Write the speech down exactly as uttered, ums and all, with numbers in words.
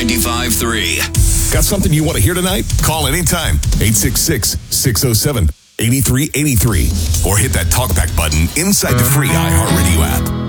ninety-five point three. Got something you want to hear tonight? Call anytime. eight six six, six oh seven, eight three eight three. Or hit that talkback button inside the free iHeartRadio app.